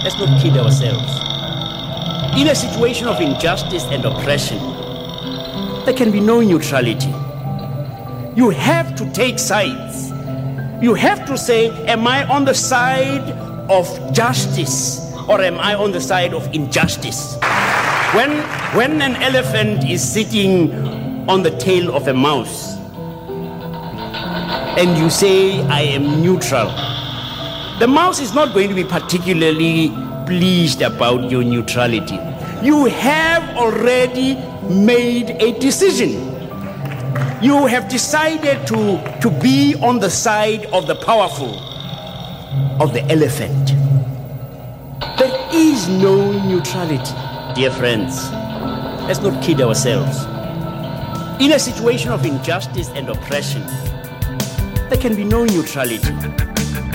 Let's not kid ourselves. In a situation of injustice and oppression, there can be no neutrality. You have to take sides. You have to say, am I on the side of justice or am I on the side of injustice? When an elephant is sitting on the tail of a mouse and you say, I am neutral, the mouse is not going to be particularly pleased about your neutrality. You have already made a decision. You have decided to be on the side of the powerful, of the elephant. There is no neutrality. Dear friends, let's not kid ourselves. In a situation of injustice and oppression, there can be no neutrality.